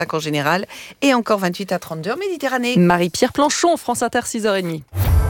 en général, et encore 28 à 32 en Méditerranée. Marie-Pierre Planchon, France Inter, 6h30.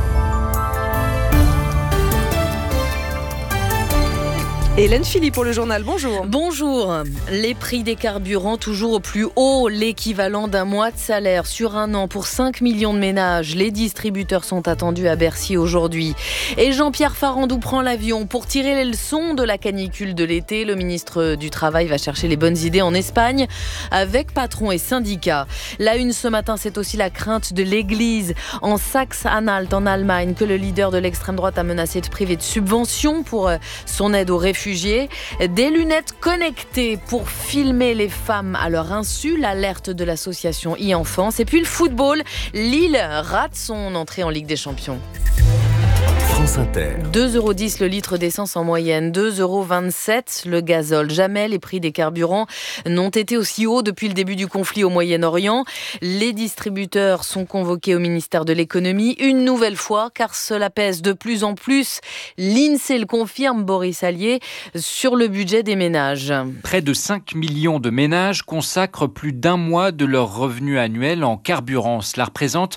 Hélène Philippe pour le journal, bonjour. Bonjour. Les prix des carburants toujours au plus haut, l'équivalent d'un mois de salaire sur un an pour 5 millions de ménages. Les distributeurs sont attendus à Bercy aujourd'hui. Et Jean-Pierre Farandou prend l'avion pour tirer les leçons de la canicule de l'été. Le ministre du Travail va chercher les bonnes idées en Espagne avec patrons et syndicats. La une ce matin, c'est aussi la crainte de l'Église. En Saxe-Anhalt, en Allemagne, que le leader de l'extrême droite a menacé de priver de subventions pour son aide aux réfugiés. Des lunettes connectées pour filmer les femmes à leur insu, l'alerte de l'association e-Enfance. Et puis le football, Lille rate son entrée en Ligue des Champions. France Inter. 2,10 € le litre d'essence en moyenne, 2,27 € le gazole. Jamais les prix des carburants n'ont été aussi hauts depuis le début du conflit au Moyen-Orient. Les distributeurs sont convoqués au ministère de l'économie une nouvelle fois car cela pèse de plus en plus. L'INSEE le confirme, Boris Allier, sur le budget des ménages. Près de 5 millions de ménages consacrent plus d'un mois de leur revenu annuel en carburant. Cela représente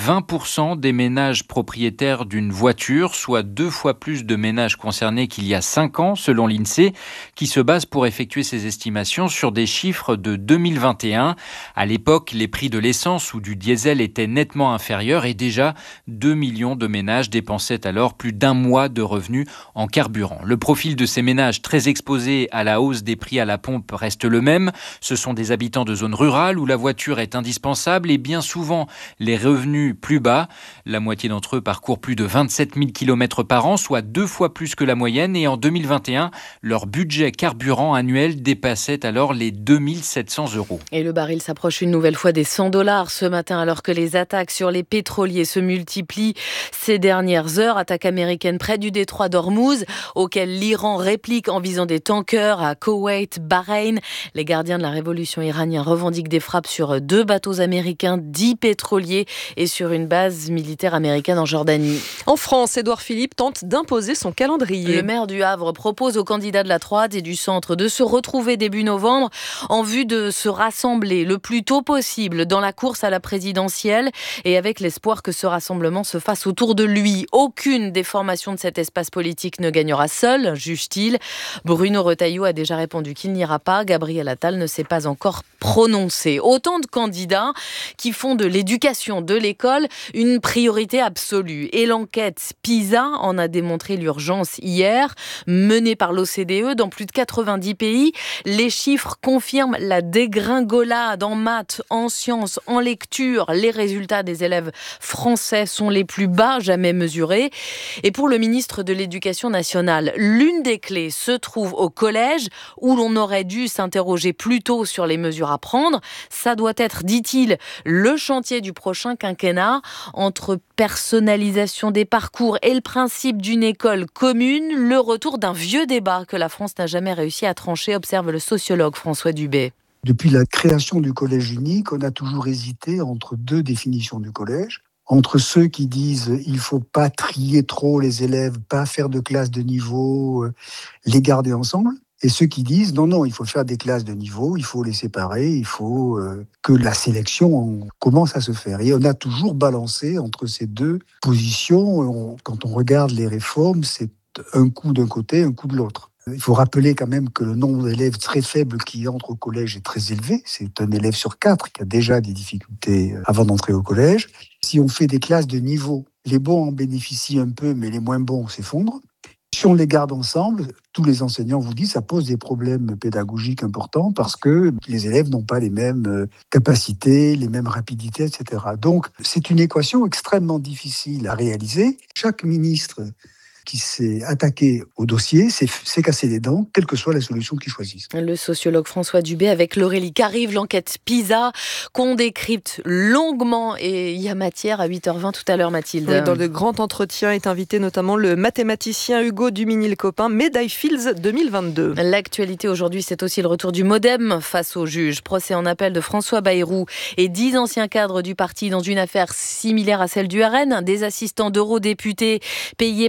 20% des ménages propriétaires d'une voiture, soit 2 fois plus de ménages concernés qu'il y a 5 ans, selon l'INSEE, qui se base pour effectuer ses estimations sur des chiffres de 2021. À l'époque, les prix de l'essence ou du diesel étaient nettement inférieurs et déjà 2 millions de ménages dépensaient alors plus d'un mois de revenus en carburant. Le profil de ces ménages très exposés à la hausse des prix à la pompe reste le même. Ce sont des habitants de zones rurales où la voiture est indispensable et bien souvent les revenus plus bas. La moitié d'entre eux parcourent plus de 27 000 km par an, soit 2 fois plus que la moyenne. Et en 2021, leur budget carburant annuel dépassait alors les 2 700 €. Et le baril s'approche une nouvelle fois des 100 $ ce matin alors que les attaques sur les pétroliers se multiplient ces dernières heures. Attaque américaine près du détroit d'Ormuz, auquel l'Iran réplique en visant des tankers à Koweït, Bahreïn. Les gardiens de la révolution iranienne revendiquent des frappes sur 2 bateaux américains, 10 pétroliers et sur une base militaire américaine en Jordanie. En France, Édouard Philippe tente d'imposer son calendrier. Le maire du Havre propose aux candidats de la droite et du centre de se retrouver début novembre en vue de se rassembler le plus tôt possible dans la course à la présidentielle et avec l'espoir que ce rassemblement se fasse autour de lui. Aucune des formations de cet espace politique ne gagnera seule, juge-t-il. Bruno Retailleau a déjà répondu qu'il n'ira pas. Gabriel Attal ne s'est pas encore prononcé. Autant de candidats qui font de l'éducation, de l'école, une priorité absolue. Et l'enquête PISA en a démontré l'urgence hier. Menée par l'OCDE dans plus de 90 pays, les chiffres confirment la dégringolade en maths, en sciences, en lecture. Les résultats des élèves français sont les plus bas jamais mesurés. Et pour le ministre de l'Éducation nationale, l'une des clés se trouve au collège où l'on aurait dû s'interroger plus tôt sur les mesures à prendre. Ça doit être, dit-il, le chantier du prochain quinquennat entre personnalisation des parcours et le principe d'une école commune, le retour d'un vieux débat que la France n'a jamais réussi à trancher, observe le sociologue François Dubé. Depuis la création du collège unique, on a toujours hésité entre 2 définitions du collège. Entre ceux qui disent il ne faut pas trier trop les élèves, pas faire de classes de niveau, les garder ensemble. Et ceux qui disent non, il faut faire des classes de niveau, il faut les séparer, il faut que la sélection commence à se faire. Et on a toujours balancé entre ces 2 positions. Quand on regarde les réformes, c'est un coup d'un côté, un coup de l'autre. Il faut rappeler quand même que le nombre d'élèves très faible qui entrent au collège est très élevé. C'est un élève sur 4 qui a déjà des difficultés avant d'entrer au collège. Si on fait des classes de niveau, les bons en bénéficient un peu, mais les moins bons s'effondrent. Si on les garde ensemble, tous les enseignants vous disent que ça pose des problèmes pédagogiques importants parce que les élèves n'ont pas les mêmes capacités, les mêmes rapidités, etc. Donc, c'est une équation extrêmement difficile à réaliser. Chaque ministre qui s'est attaqué au dossier s'est cassé les dents, quelle que soit la solution qu'ils choisissent. Le sociologue François Dubé avec Laurélie Carive, l'enquête PISA qu'on décrypte longuement et il y a matière à 8h20 tout à l'heure, Mathilde. Oui, dans le grand entretien est invité notamment le mathématicien Hugo Duminil-Copin, médaille Fields 2022. L'actualité aujourd'hui, c'est aussi le retour du MoDem face au juge. Procès en appel de François Bayrou et 10 anciens cadres du parti dans une affaire similaire à celle du RN, des assistants d'eurodéputés payés par le Parlement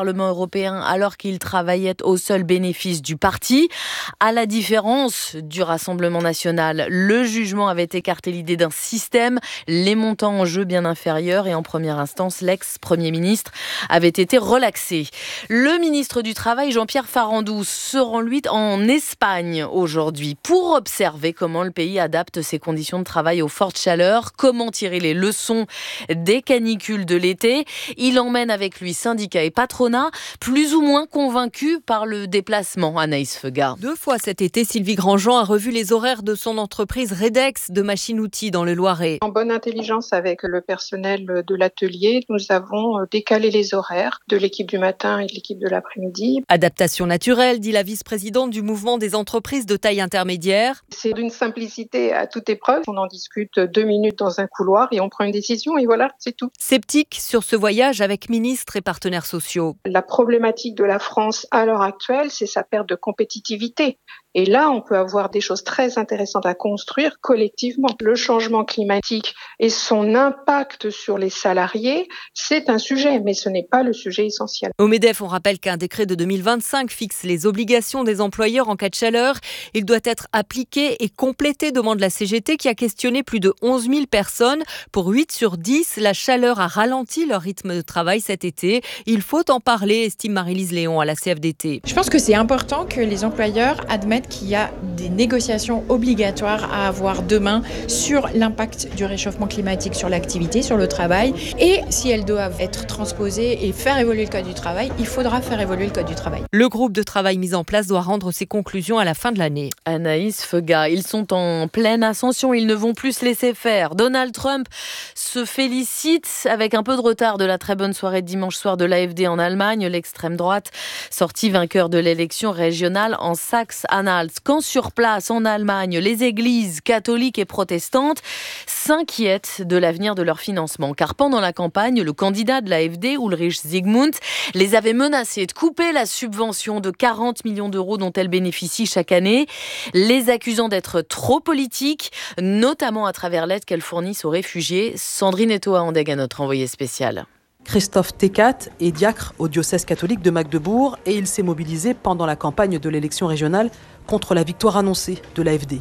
Parlement européen alors qu'il travaillait au seul bénéfice du parti. À la différence du Rassemblement national, le jugement avait écarté l'idée d'un système, les montants en jeu bien inférieurs et en première instance, l'ex-premier ministre avait été relaxé. Le ministre du Travail, Jean-Pierre Farandou, se rend lui en Espagne aujourd'hui pour observer comment le pays adapte ses conditions de travail aux fortes chaleurs, comment tirer les leçons des canicules de l'été. Il emmène avec lui syndicats et patronat, plus ou moins convaincus par le déplacement. Anaïs Feuga. 2 fois cet été, Sylvie Grandjean a revu les horaires de son entreprise Redex de machines-outils dans le Loiret. En bonne intelligence avec le personnel de l'atelier, nous avons décalé les horaires de l'équipe du matin et de l'équipe de l'après-midi. Adaptation naturelle, dit la vice-présidente du mouvement des entreprises de taille intermédiaire. C'est d'une simplicité à toute épreuve. On en discute 2 minutes dans un couloir et on prend une décision et voilà, c'est tout. Sceptique sur ce voyage avec ministres et partenaires sociaux. La problématique de la France à l'heure actuelle, c'est sa perte de compétitivité. Et là, on peut avoir des choses très intéressantes à construire collectivement. Le changement climatique et son impact sur les salariés, c'est un sujet, mais ce n'est pas le sujet essentiel. Au MEDEF, on rappelle qu'un décret de 2025 fixe les obligations des employeurs en cas de chaleur. Il doit être appliqué et complété, demande la CGT qui a questionné plus de 11 000 personnes. Pour 8 sur 10, la chaleur a ralenti leur rythme de travail cet été. Il faut en parler, estime Marie-Lise Léon à la CFDT. Je pense que c'est important que les employeurs admettent qu'il y a des négociations obligatoires à avoir demain sur l'impact du réchauffement climatique sur l'activité, sur le travail. Et si elles doivent être transposées et faire évoluer le code du travail, il faudra faire évoluer le code du travail. Le groupe de travail mis en place doit rendre ses conclusions à la fin de l'année. Anaïs Feuga, ils sont en pleine ascension, ils ne vont plus se laisser faire. Donald Trump se félicite avec un peu de retard de la très bonne soirée de dimanche soir de l'AfD en Allemagne. L'extrême droite, sorti vainqueur de l'élection régionale en Saxe-Anhalt. Quand sur place, en Allemagne, les églises catholiques et protestantes s'inquiètent de l'avenir de leur financement. Car pendant la campagne, le candidat de l'AfD, Ulrich Zygmunt, les avait menacés de couper la subvention de 40 millions d'euros dont elle bénéficie chaque année, les accusant d'être trop politiques, notamment à travers l'aide qu'elle fournissent aux réfugiés. Sandrine Etoa-Andeg à notre envoyée spéciale. Christophe Tecat est diacre au diocèse catholique de Magdebourg et il s'est mobilisé pendant la campagne de l'élection régionale contre la victoire annoncée de l'AfD.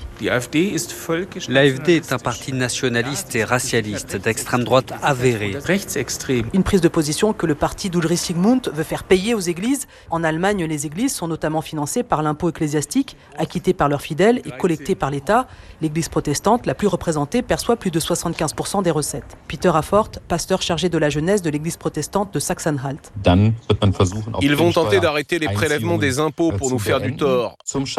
L'AfD est un parti nationaliste et racialiste, d'extrême droite avérée. Une prise de position que le parti d'Ulrich Zygmunt veut faire payer aux églises. En Allemagne, les églises sont notamment financées par l'impôt ecclésiastique, acquitté par leurs fidèles et collecté par l'État. L'église protestante, la plus représentée, perçoit plus de 75% des recettes. Peter Affort, pasteur chargé de la jeunesse de l'église protestante de Saxe-Anhalt. Ils vont tenter d'arrêter les prélèvements des impôts pour nous faire du tort.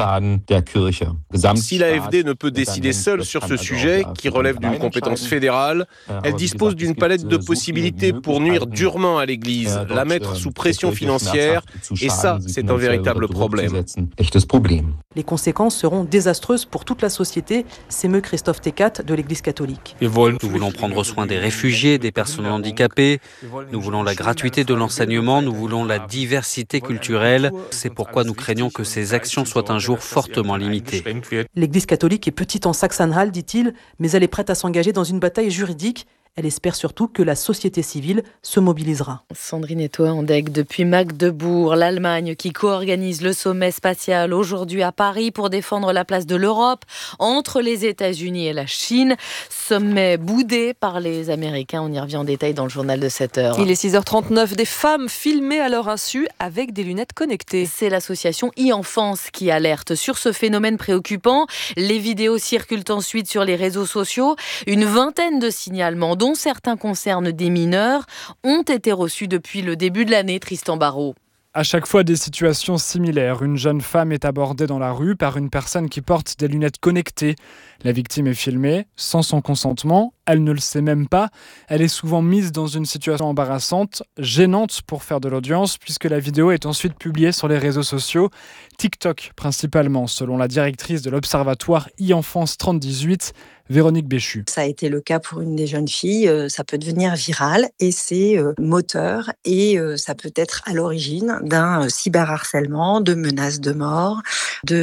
Si l'AfD ne peut décider seule sur ce sujet, qui relève d'une compétence fédérale, elle dispose d'une palette de possibilités pour nuire durement à l'Église, la mettre sous pression financière, et ça, c'est un véritable problème. Les conséquences seront désastreuses pour toute la société, s'émeut Christophe Tecat de l'Église catholique. Nous voulons prendre soin des réfugiés, des personnes handicapées, nous voulons la gratuité de l'enseignement, nous voulons la diversité culturelle. C'est pourquoi nous craignons que ces actions soient un jour fortement limitées. L'Église catholique est petite en Saxe-Anhalt, dit-il, mais elle est prête à s'engager dans une bataille juridique. Elle espère surtout que la société civile se mobilisera. Sandrine Etoa-Andeg depuis Magdebourg, l'Allemagne qui co-organise le sommet spatial aujourd'hui à Paris pour défendre la place de l'Europe entre les États-Unis et la Chine. Sommet boudé par les Américains. On y revient en détail dans le journal de 7h. Il est 6h39. Des femmes filmées à leur insu avec des lunettes connectées. C'est l'association e-Enfance qui alerte sur ce phénomène préoccupant. Les vidéos circulent ensuite sur les réseaux sociaux. Une vingtaine de signalements dont certains concernent des mineurs, ont été reçus depuis le début de l'année. Tristan Barraud. À chaque fois, des situations similaires. Une jeune femme est abordée dans la rue par une personne qui porte des lunettes connectées. La victime est filmée sans son consentement. Elle ne le sait même pas. Elle est souvent mise dans une situation embarrassante, gênante pour faire de l'audience, puisque la vidéo est ensuite publiée sur les réseaux sociaux, TikTok principalement, selon la directrice de l'Observatoire e-Enfance 3018, Véronique Béchu. Ça a été le cas pour une des jeunes filles. Ça peut devenir viral et c'est moteur et ça peut être à l'origine d'un cyberharcèlement, de menaces de mort, de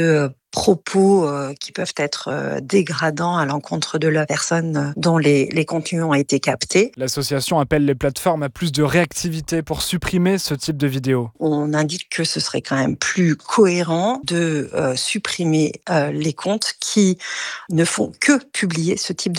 propos qui peuvent être dégradants à l'encontre de la personne dont les contenus ont été captés. L'association appelle les plateformes à plus de réactivité pour supprimer ce type de vidéos. On indique que ce serait quand même plus cohérent de supprimer les comptes qui ne font que publier ce type de